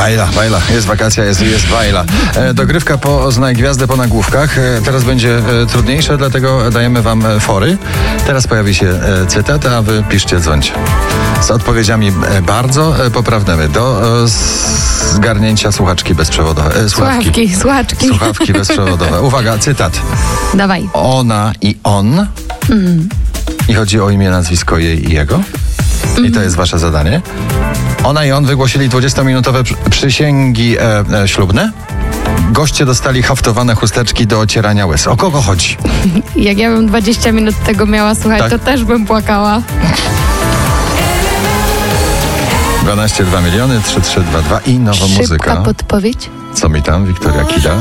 Bajla. Jest wakacja, jest bajla. Dogrywka po Znaj Gwiazdę po nagłówkach. Teraz będzie trudniejsze, dlatego dajemy wam fory. Teraz pojawi się cytat, a wy piszcie, dzwońcie. Z odpowiedziami bardzo poprawnymi. Do zgarnięcia słuchaczki bezprzewodowe. Słuchawki bezprzewodowe. Uwaga, cytat. Dawaj. Ona i on. I chodzi o imię, nazwisko jej i jego. I to jest wasze zadanie. Ona i on wygłosili 20-minutowe przysięgi ślubne. Goście dostali haftowane chusteczki do ocierania łez. O kogo chodzi? Jak ja bym 20 minut tego miała słuchać, tak? To też bym płakała. 12 2 miliony 3322 i nowa muzyka. Szybka podpowiedź. Co mi tam, Wiktoria Kida?